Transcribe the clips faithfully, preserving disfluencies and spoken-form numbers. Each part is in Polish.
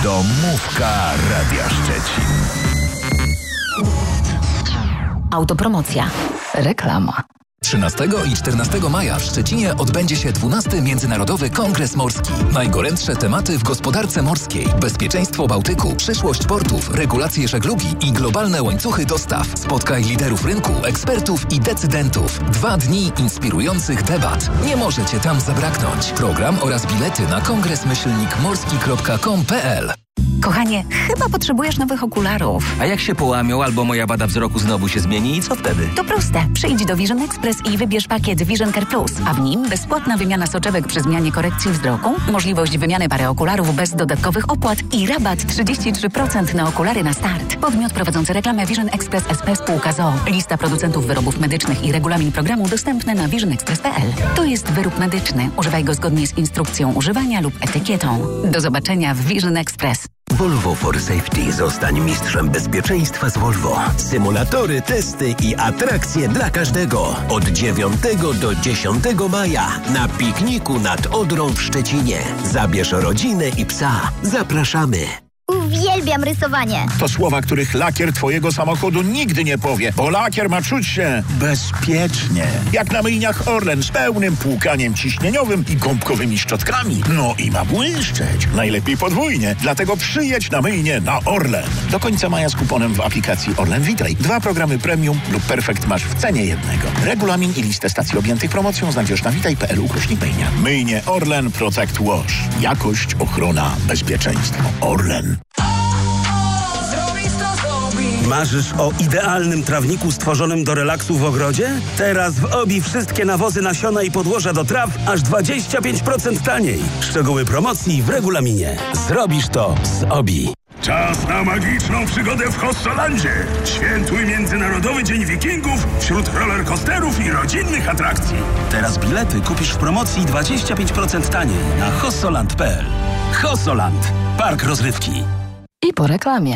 Domówka Radia Szczecin. Autopromocja. Reklama. trzynastego i czternastego maja w Szczecinie odbędzie się dwunasty Międzynarodowy Kongres Morski. Najgorętsze tematy w gospodarce morskiej. Bezpieczeństwo Bałtyku, przyszłość portów, regulacje żeglugi i globalne łańcuchy dostaw. Spotkaj liderów rynku, ekspertów i decydentów. Dwa dni inspirujących debat. Nie możecie tam zabraknąć. Program oraz bilety na kongres myślnik morski kropka com kropka pe el. Kochanie, chyba potrzebujesz nowych okularów. A jak się połamią albo moja wada wzroku znowu się zmieni i co wtedy? To proste. Przyjdź do Vision Express i wybierz pakiet Vision Care Plus, a w nim bezpłatna wymiana soczewek przy zmianie korekcji wzroku, możliwość wymiany pary okularów bez dodatkowych opłat i rabat trzydzieści trzy procent na okulary na start. Podmiot prowadzący reklamę Vision Express S P Spółka z o o. Lista producentów wyrobów medycznych i regulamin programu dostępne na vision express kropka pe el. To jest wyrób medyczny. Używaj go zgodnie z instrukcją używania lub etykietą. Do zobaczenia w Vision Express. Volvo for Safety. Zostań mistrzem bezpieczeństwa z Volvo. Symulatory, testy i atrakcje dla każdego. Od dziewiątego do dziesiątego maja na pikniku nad Odrą w Szczecinie. Zabierz rodzinę i psa. Zapraszamy. Uwielbiam rysowanie. To słowa, których lakier twojego samochodu nigdy nie powie, bo lakier ma czuć się bezpiecznie. Jak na myjniach Orlen z pełnym płukaniem ciśnieniowym i gąbkowymi szczotkami. No i ma błyszczeć. Najlepiej podwójnie. Dlatego przyjedź na myjnię na Orlen. Do końca maja z kuponem w aplikacji Orlen Witaj. Dwa programy premium lub perfekt masz w cenie jednego. Regulamin i listę stacji objętych promocją znajdziesz na witaj kropka pe el ukośnik myjnia. Myjnie Orlen Protect Wash. Jakość, ochrona, bezpieczeństwo. Orlen. Marzysz o idealnym trawniku stworzonym do relaksu w ogrodzie? Teraz w Obi wszystkie nawozy, nasiona i podłoża do traw aż dwadzieścia pięć procent taniej. Szczegóły promocji w regulaminie. Zrobisz to z Obi. Czas na magiczną przygodę w Hossolandzie. Świętuj Międzynarodowy Dzień Wikingów wśród rollercoasterów i rodzinnych atrakcji. Teraz bilety kupisz w promocji dwadzieścia pięć procent taniej na hossoland kropka pe el. Hossoland. Park rozrywki. I po reklamie.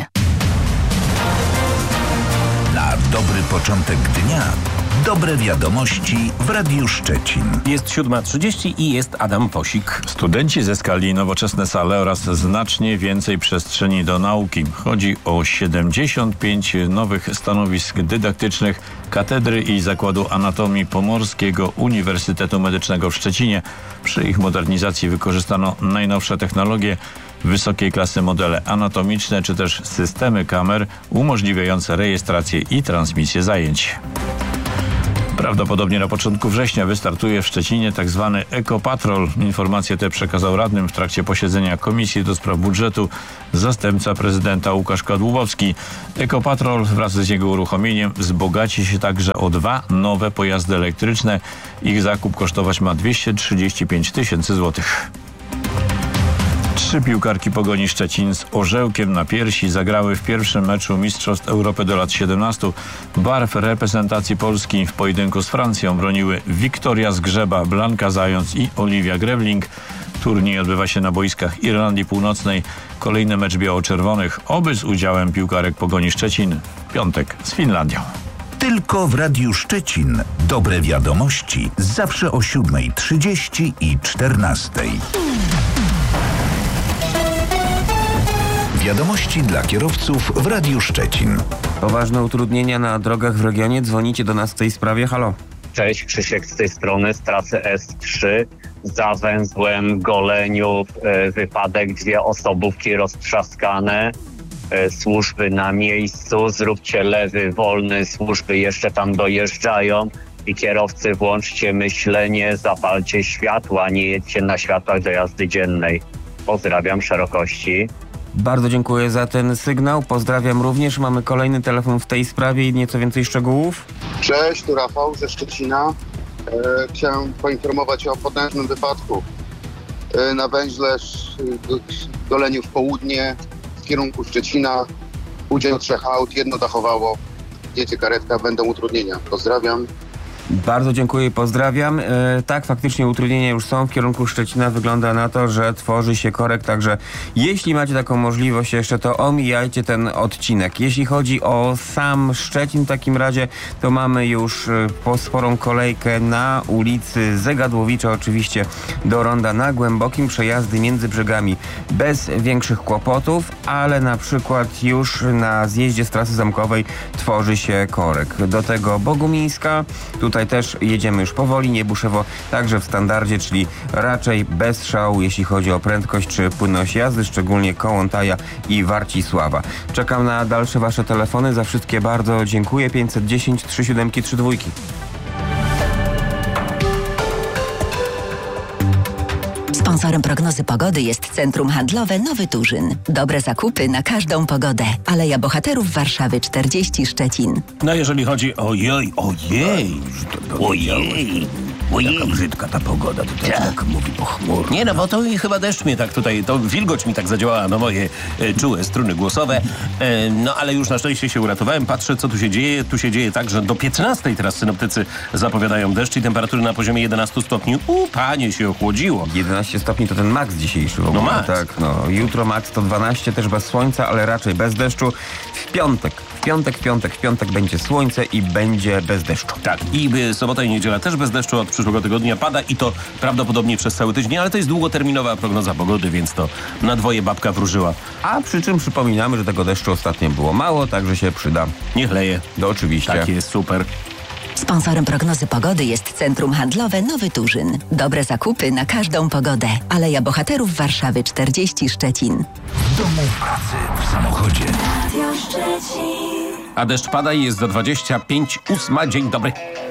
Na dobry początek dnia dobre wiadomości w Radiu Szczecin. Jest siódma trzydzieści i jest Adam Wosik. Studenci zyskali nowoczesne sale oraz znacznie więcej przestrzeni do nauki. Chodzi o siedemdziesiąt pięć nowych stanowisk dydaktycznych Katedry i Zakładu Anatomii Pomorskiego Uniwersytetu Medycznego w Szczecinie. Przy ich modernizacji wykorzystano najnowsze technologie, wysokiej klasy modele anatomiczne czy też systemy kamer umożliwiające rejestrację i transmisję zajęć. Prawdopodobnie na początku września wystartuje w Szczecinie tzw. Ekopatrol. Informację tę przekazał radnym w trakcie posiedzenia Komisji do Spraw Budżetu zastępca prezydenta Łukasz Kadłubowski. Ekopatrol wraz z jego uruchomieniem wzbogaci się także o dwa nowe pojazdy elektryczne. Ich zakup kosztować ma dwieście trzydzieści pięć tysięcy złotych. Trzy piłkarki Pogoni Szczecin z orzełkiem na piersi zagrały w pierwszym meczu Mistrzostw Europy do lat siedemnastu. Barw reprezentacji Polski w pojedynku z Francją broniły Wiktoria Zgrzeba, Blanka Zając i Oliwia Grewling. Turniej odbywa się na boiskach Irlandii Północnej. Kolejny mecz biało-czerwonych, oby z udziałem piłkarek Pogoni Szczecin w piątek z Finlandią. Tylko w Radiu Szczecin dobre wiadomości zawsze o siódma trzydzieści i czternasta. Wiadomości dla kierowców w Radiu Szczecin. Poważne utrudnienia na drogach w regionie. Dzwonicie do nas w tej sprawie. Halo. Cześć, Krzysiek z tej strony, z trasy S trzy. Za węzłem Goleniów e, wypadek, dwie osobówki roztrzaskane. E, służby na miejscu, zróbcie lewy wolny, służby jeszcze tam dojeżdżają. I kierowcy, włączcie myślenie, zapalcie światła, nie jedźcie na światłach do jazdy dziennej. Pozdrawiam, szerokości. Bardzo dziękuję za ten sygnał. Pozdrawiam również. Mamy kolejny telefon w tej sprawie i nieco więcej szczegółów. Cześć, tu Rafał ze Szczecina. E, chciałem poinformować o potężnym wypadku e, na węźle Goleniów Południe w kierunku Szczecina. Udział trzech aut, jedno dachowało. Jedzie karetka, będą utrudnienia. Pozdrawiam. Bardzo dziękuję i pozdrawiam. E, tak, faktycznie utrudnienia już są w kierunku Szczecina. Wygląda na to, że tworzy się korek, także jeśli macie taką możliwość jeszcze, to omijajcie ten odcinek. Jeśli chodzi o sam Szczecin, w takim razie to mamy już e, sporą kolejkę na ulicy Zegadłowicza, oczywiście do ronda na Głębokim. Przejazdy między brzegami bez większych kłopotów, ale na przykład już na zjeździe z trasy zamkowej tworzy się korek. Do tego Bogumińska, tutaj też jedziemy już powoli, Niebuszewo także w standardzie, czyli raczej bez szału, jeśli chodzi o prędkość czy płynność jazdy, szczególnie Kołątaja i Warcisława. Czekam na dalsze wasze telefony, za wszystkie bardzo dziękuję. pięćset dziesięć trzy siedem trzy dwa. Sponsorem prognozy pogody jest Centrum Handlowe Nowy Turzyn. Dobre zakupy na każdą pogodę. Aleja Bohaterów Warszawy czterdzieści Szczecin. No jeżeli chodzi o ojej, ojej, ojej. Jaka brzydka ta pogoda, tutaj tak, tak mówi pochmurno. Nie no, bo to i chyba deszcz mnie tak tutaj, to wilgoć mi tak zadziałała na moje e, czułe struny głosowe. E, no ale już na szczęście się uratowałem, patrzę co tu się dzieje. Tu się dzieje tak, że do piętnastej teraz synoptycy zapowiadają deszcz i temperatury na poziomie jedenaście stopni. U, panie, się ochłodziło. jedenaście stopni to ten maks dzisiejszy w ogóle. No max. Tak, no. Jutro maks to dwanaście, też bez słońca, ale raczej bez deszczu. W piątek, w piątek, w piątek, w piątek będzie słońce i będzie bez deszczu. Tak, i by sobota i niedziela też bez deszczu, od przyszłego tygodnia pada i to prawdopodobnie przez cały tydzień, ale to jest długoterminowa prognoza pogody, więc to na dwoje babka wróżyła. A przy czym przypominamy, że tego deszczu ostatnio było mało, także się przyda. Niech leje. No oczywiście. Tak jest, super. Sponsorem prognozy pogody jest Centrum Handlowe Nowy Turzyn. Dobre zakupy na każdą pogodę. Aleja Bohaterów Warszawy czterdzieści Szczecin. W domu, w pracy, w samochodzie. A deszcz pada i jest za dwadzieścia pięć ósma. Dzień dobry.